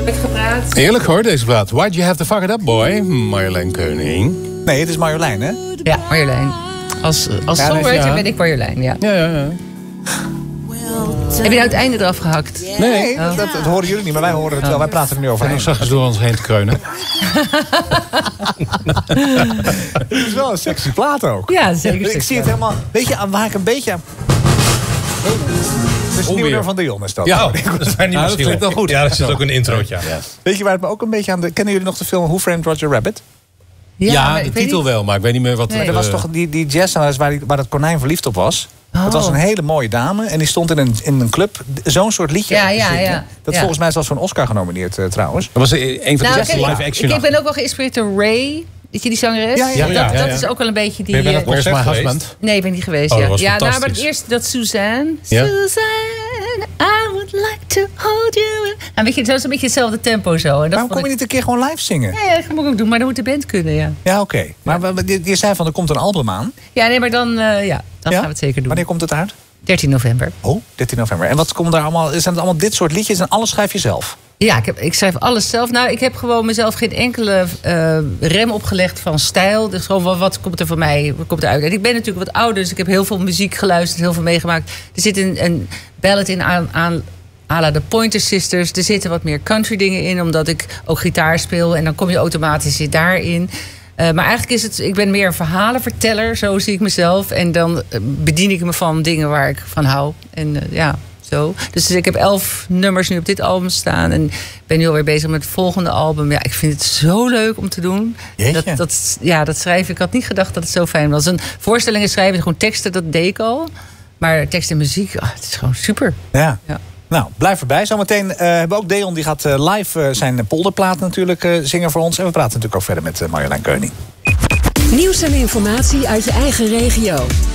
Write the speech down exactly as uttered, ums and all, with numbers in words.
Heb ik gepraat. Eerlijk hoor, deze plaat. Why'd you have to fuck it up, boy? Marjolein Keuning. Nee, het is Marjolein, hè? Ja, Marjolein. Als, als Ja, songwriter ja. ben ik Marjolein, ja. Ja, ja, ja. Heb je nou het einde eraf gehakt? Nee, Oh. dat, dat horen jullie niet, maar wij horen het wel. Wij praten er nu En overheen. dan zag je door ons heen te kreunen. Het is wel een sexy plaat ook. Ja, zeker. Ik sexy. zie het helemaal... Weet je, aan waar ik een beetje aan... Oh, dat is het nieuwe nummer van Dion, is dat. Ja, dat zijn niet Nou, dat misschien klinkt wel goed. Ja, dat zit ook een introotje. Ja. Weet je waar het me ook een beetje aan... De, kennen jullie nog de film Who Framed Roger Rabbit? Ja, maar de ik weet titel niet- wel, maar ik weet niet meer wat... Nee. Er eh, was toch die, die jazzzangeres waar, die- waar dat konijn verliefd op was. Oh. Het was een hele mooie dame en die stond in een, in een club zo'n soort liedje Ja, te ja, zingen. ja. Dat Ja. volgens mij is zelfs voor een Oscar genomineerd uh, trouwens. Dat was een van de Nou, beste kijk, live ik, action. ik ben ook wel geïnspireerd door Ray. Weet je die zangeres? Ja, ja, dat ja, dat ja. is ook wel een beetje die... Ben je bij dat eh, Where's my concert geweest? husband? Nee, ik ben niet geweest. Oh, ja, dat was ja nou, maar het fantastisch. eerste, dat Suzanne. Ja? Suzanne, I would like to hold you. En weet je, zo is een beetje hetzelfde tempo zo. En dat Waarom vond kom je ik- niet een keer gewoon live zingen? Ja, ja, dat moet ik ook doen, maar dan moet de band kunnen, ja. Ja, oké. Maar wa- je, je zei van er komt een album aan. Ja, nee, maar dan, eh, ja, dan Ja? gaan we het zeker doen. Wanneer komt het uit? dertien november. Oh, dertien november. En wat komt daar allemaal? Zijn het allemaal dit soort liedjes en alles schrijf je zelf? Ja, ik, heb, ik schrijf alles zelf. Nou, ik heb gewoon mezelf geen enkele eh, rem opgelegd van stijl. Dus gewoon, wat, wat komt er van mij, wat komt eruit? En ik ben natuurlijk wat ouder, dus ik heb heel veel muziek geluisterd, heel veel meegemaakt. Er zit een, een ballad in aan, aan à la de Pointer Sisters. Er zitten wat meer country dingen in, omdat ik ook gitaar speel. En dan kom je automatisch daarin. Uh, maar eigenlijk is het, ik ben meer een verhalenverteller, zo zie ik mezelf. En dan eh, bedien ik me van dingen waar ik van hou. En uh, ja, zo. Dus ik heb elf nummers nu op dit album staan. En ben nu alweer bezig met het volgende album. Ja, ik vind het zo leuk om te doen. Jeetje. Dat, dat, ja, dat schrijven. Ik had niet gedacht dat het zo fijn was. Een voorstellingen schrijven, gewoon teksten, dat deed ik al. Maar tekst en muziek, oh, het is gewoon super. Ja. Ja. Nou, blijf erbij. Zometeen uh, hebben we ook Deon, die gaat uh, live uh, zijn polderplaat natuurlijk uh, zingen voor ons. En we praten natuurlijk ook verder met uh, Marjolein Keuning. Nieuws en informatie uit je eigen regio.